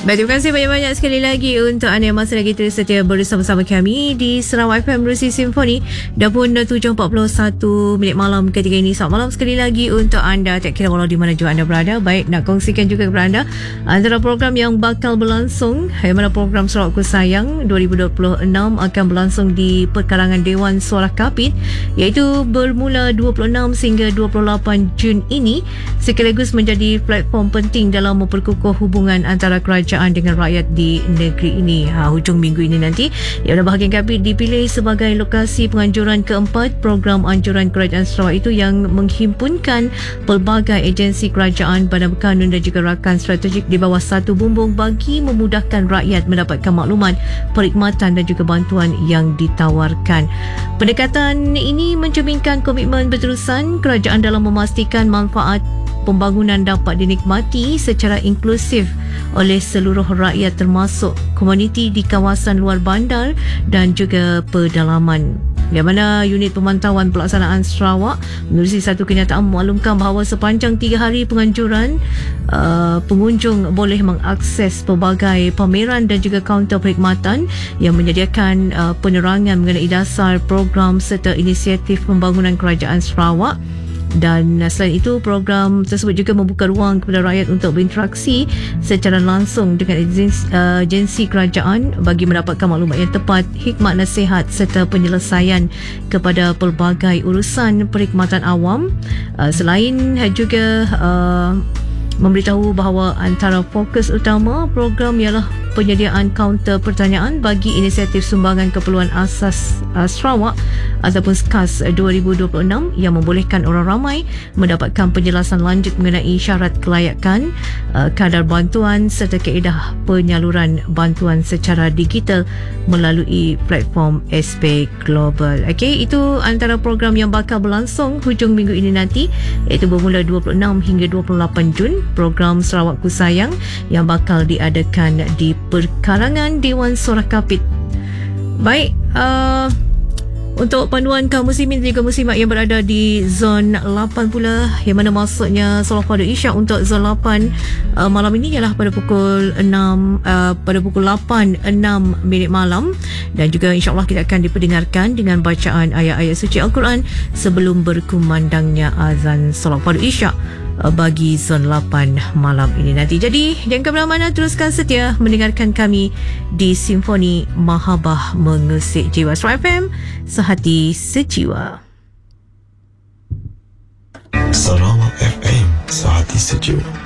Baik, terima kasih banyak-banyak sekali lagi untuk anda yang masih lagi terus setia bersama-sama kami di Sarawak FM Muzik Simfoni. Dah pun 7.41 minit malam ketika ini. Selamat malam sekali lagi untuk anda, tak kira walau di mana juga anda berada. Baik, nak kongsikan juga kepada anda antara program yang bakal berlangsung, yang mana program Sarawakku Sayang 2026 akan berlangsung di perkarangan Dewan Suara Kapit, iaitu bermula 26 sehingga 28 Jun ini, sekaligus menjadi platform penting dalam memperkukuh hubungan antara kerajaan dengan rakyat di negeri ini. Hujung minggu ini nanti, yang bahagian Kapit dipilih sebagai lokasi penganjuran keempat program anjuran kerajaan Sarawak itu, yang menghimpunkan pelbagai agensi kerajaan, badan berkanun dan juga rakan strategik di bawah satu bumbung bagi memudahkan rakyat mendapatkan maklumat, perkhidmatan dan juga bantuan yang ditawarkan. Pendekatan ini mencerminkan komitmen berterusan kerajaan dalam memastikan manfaat pembangunan dapat dinikmati secara inklusif oleh seluruh rakyat, termasuk komuniti di kawasan luar bandar dan juga pedalaman. Yang mana unit pemantauan pelaksanaan Sarawak menerusi satu kenyataan memaklumkan bahawa sepanjang 3 hari penganjuran, pengunjung boleh mengakses pelbagai pameran dan juga kaunter perkhidmatan yang menyediakan penerangan mengenai dasar program serta inisiatif pembangunan kerajaan Sarawak. Dan selain itu, program tersebut juga membuka ruang kepada rakyat untuk berinteraksi secara langsung dengan agensi kerajaan bagi mendapatkan maklumat yang tepat, hikmat nasihat serta penyelesaian kepada pelbagai urusan perkhidmatan awam. Selain juga memberitahu bahawa antara fokus utama program ialah penyediaan kaunter pertanyaan bagi inisiatif sumbangan keperluan asas Sarawak ataupun SKAS 2026, yang membolehkan orang ramai mendapatkan penjelasan lanjut mengenai syarat kelayakan, kadar bantuan serta kaedah penyaluran bantuan secara digital melalui platform SP Global. Okey, itu antara program yang bakal berlangsung hujung minggu ini nanti, iaitu bermula 26 hingga 28 Jun, program Sarawakku Sayang yang bakal diadakan di perkarangan Dewan Suara Kapit. Baik, untuk panduan kaum muslimin dan juga muslimat yang berada di zon 8 pula, yang mana maksudnya solat fardu Isyak untuk zon 8 malam ini ialah pada pukul 8.06 malam, dan juga insyaAllah kita akan diperdengarkan dengan bacaan ayat-ayat suci Al-Quran sebelum berkumandangnya azan solat fardu Isyak bagi zon 8 malam ini nanti. Jadi jangan ke mana-mana, teruskan setia mendengarkan kami di Simfoni Mahabah Mengusik Jiwa. Sarawak FM, sehati sejiwa. Sarawak FM, sehati sejiwa.